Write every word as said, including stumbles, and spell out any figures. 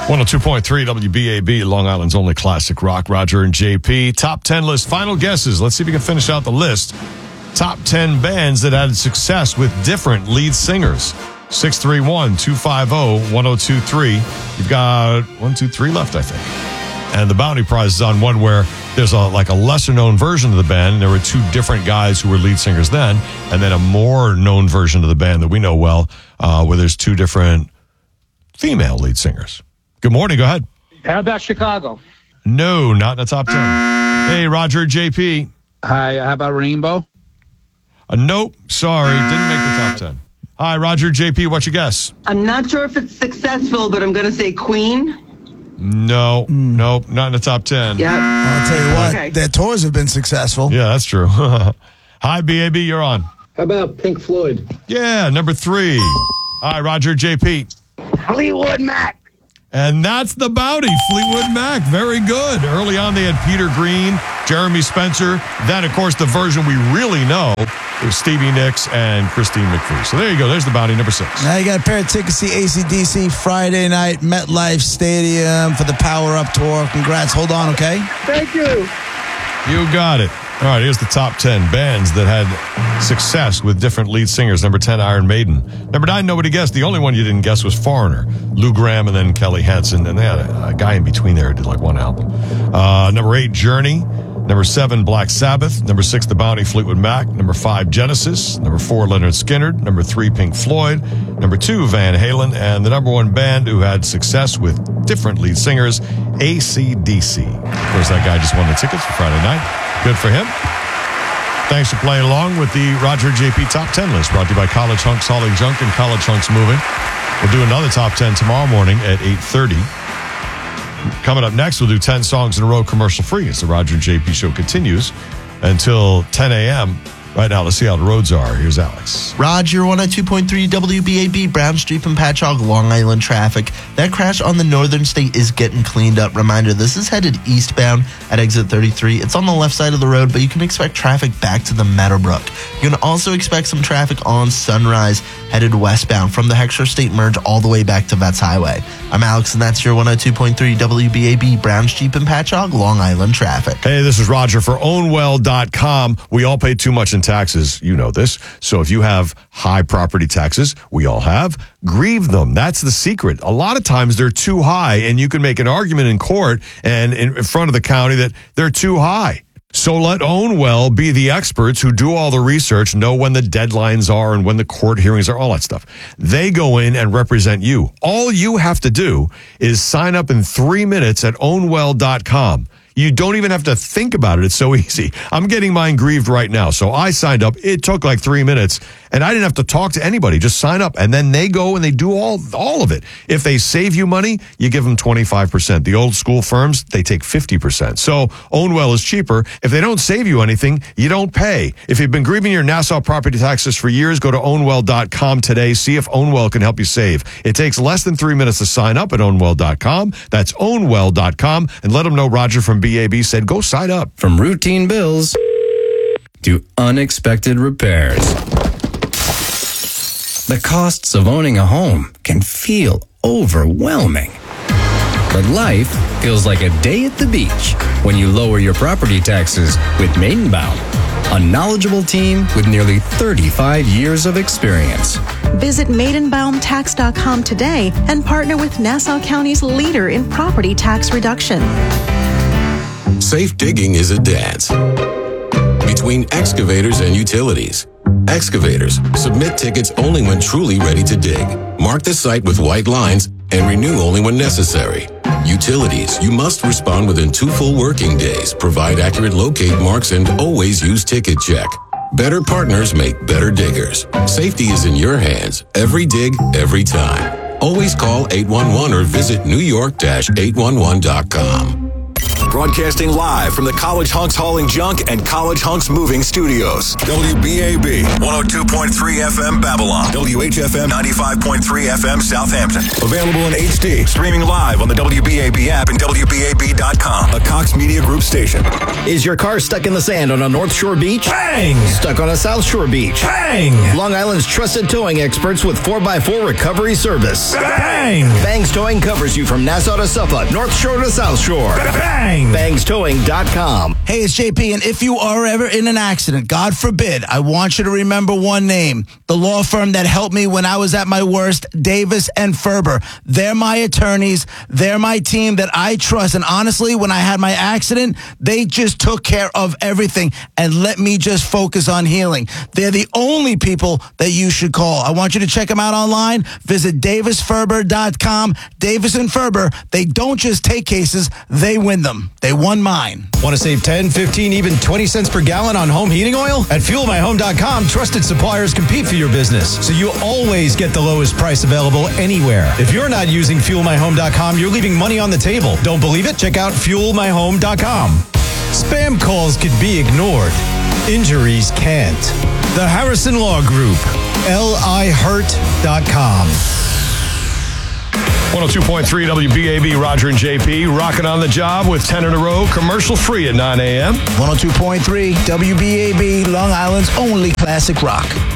one oh two point three W B A B, Long Island's only classic rock. Roger and J P. Top ten list. Final guesses. Let's see if we can finish out the list. Top ten bands that had success with different lead singers. six three one, two five zero, one zero two three. You've got one, two, three left, I think. And the bounty prize is on one where there's a like a lesser-known version of the band. There were two different guys who were lead singers then, and then a more known version of the band that we know well, uh, where there's two different female lead singers. Good morning. Go ahead. How about Chicago? No, not in the top ten. Hey, Roger, J P. Hi, how about Rainbow? Uh, nope. Sorry. Didn't make the top ten. Hi, Roger, J P. What's your guess? I'm not sure if it's successful, but I'm going to say Queen. No, mm. nope. Not in the top ten. Yeah. I'll tell you what. Okay. Their tours have been successful. Yeah, that's true. Hi, B A B. You're on. How about Pink Floyd? Yeah, number three. Hi, Roger, J P. Fleetwood Mac. And that's the bounty, Fleetwood Mac. Very good. Early on, they had Peter Green, Jeremy Spencer. Then, of course, the version we really know is Stevie Nicks and Christine McVie. So there you go. There's the bounty, number six. Now you got a pair of tickets to A C D C Friday night, MetLife Stadium for the Power Up Tour. Congrats. Hold on, okay? Thank you. You got it. All right, here's the top ten bands that had success with different lead singers. Number ten, Iron Maiden. Number nine, nobody guessed. The only one you didn't guess was Foreigner. Lou Gramm and then Kelly Hansen. And they had a, a guy in between there who did like one album. Uh, number eight, Journey. Number seven, Black Sabbath. Number six, The Bounty, Fleetwood Mac. Number five, Genesis. Number four, Leonard Skinner. Number three, Pink Floyd. Number two, Van Halen. And the number one band who had success with different lead singers, A C D C. Of course, that guy just won the tickets for Friday night. Good for him. Thanks for playing along with the Roger J P Top ten list, brought to you by College Hunks Hauling Junk and College Hunks Moving. We'll do another Top ten tomorrow morning at eight thirty. Coming up next, we'll do ten songs in a row commercial free as the Roger and J P show continues until ten a.m. Right now, let's see how the roads are. Here's Alex. Roger, one oh two point three W B A B, Brown Street and Patchogue, Long Island traffic. That crash on the northern state is getting cleaned up. Reminder, this is headed eastbound at exit thirty-three. It's on the left side of the road, but you can expect traffic back to the Meadowbrook. You can also expect some traffic on Sunrise headed westbound from the Heckscher State Merge all the way back to Vets Highway. I'm Alex, and that's your one oh two point three W B A B, Brown Street and Patchogue, Long Island traffic. Hey, this is Roger for own well dot com. We all pay too much in taxes. You know this. So if you have high property taxes, we all have, grieve them. That's the secret. A lot of times they're too high, and you can make an argument in court and in front of the county that they're too high. So let Ownwell be the experts who do all the research, know when the deadlines are and when the court hearings are, all that stuff. They go in and represent you. All you have to do is sign up in three minutes at own well dot com. You don't even have to think about it. It's so easy. I'm getting mine grieved right now. So I signed up. It took like three minutes, and I didn't have to talk to anybody. Just sign up, and then they go and they do all all of it. If they save you money, you give them twenty-five percent. The old school firms, they take fifty percent. So Ownwell is cheaper. If they don't save you anything, you don't pay. If you've been grieving your Nassau property taxes for years, go to own well dot com today. See if Ownwell can help you save. It takes less than three minutes to sign up at own well dot com. That's own well dot com, and let them know Roger from B A B said go sign up. From routine bills to unexpected repairs, the costs of owning a home can feel overwhelming. But life feels like a day at the beach when you lower your property taxes with Maidenbaum, a knowledgeable team with nearly thirty-five years of experience. Visit maidenbaum tax dot com today and partner with Nassau County's leader in property tax reduction. Safe digging is a dance between excavators and utilities. Excavators submit tickets only when truly ready to dig. Mark the site with white lines and renew only when necessary. Utilities, you must respond within two full working days, provide accurate locate marks, and always use Ticket Check. Better partners make better diggers. Safety is in your hands. Every dig, every time. Always call eight one one or visit new york dash eight one one dot com. Broadcasting live from the College Hunks Hauling Junk and College Hunks Moving Studios. W B A B one oh two point three F M Babylon. W H F M ninety-five point three F M Southampton. Available in H D. Streaming live on the W B A B app and W B A B dot com. A Cox Media Group station. Is your car stuck in the sand on a North Shore beach? Bang! Stuck on a South Shore beach? Bang! Long Island's trusted towing experts with four by four recovery service. Bang! Bangs Towing covers you from Nassau to Suffolk, North Shore to South Shore. Bang! bangs towing dot com. Hey, it's J P, and if you are ever in an accident, God forbid, I want you to remember one name. The law firm that helped me when I was at my worst, Davis and Ferber. They're my attorneys. They're my team that I trust. And honestly, when I had my accident, they just took care of everything and let me just focus on healing. They're the only people that you should call. I want you to check them out online. Visit davis ferber dot com. Davis and Ferber, they don't just take cases, they win them. They won mine. Want to save ten, fifteen, even twenty cents per gallon on home heating oil? At fuel my home dot com, trusted suppliers compete for your business, so you always get the lowest price available anywhere. If you're not using fuel my home dot com, you're leaving money on the table. Don't believe it? Check out fuel my home dot com. Spam calls could be ignored. Injuries can't. The Harrison Law Group, L I hurt dot com. one oh two point three W B A B, Roger and J P, rocking on the job with ten in a row, commercial free at nine a.m. one oh two point three W B A B, Long Island's only classic rock.